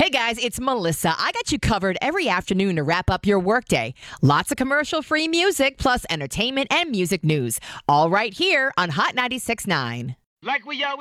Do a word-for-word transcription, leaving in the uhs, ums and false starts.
Hey guys, it's Melissa. I got you covered every afternoon to wrap up your workday. Lots of commercial-free music, plus entertainment and music news. All right here on Hot ninety-six point nine. Like we always